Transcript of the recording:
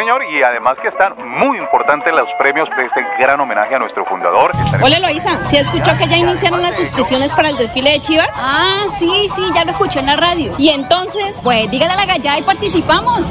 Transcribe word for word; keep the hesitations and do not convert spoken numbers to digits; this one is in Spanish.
señor, y además que están muy importantes los premios de este gran homenaje a nuestro fundador. Hola, Eloísa, ¿sí escuchó que ya iniciaron las inscripciones para el desfile de Chivas? Ah, sí, sí, ya lo escuché en la radio. ¿Y entonces? Pues dígale a la gallada y participamos.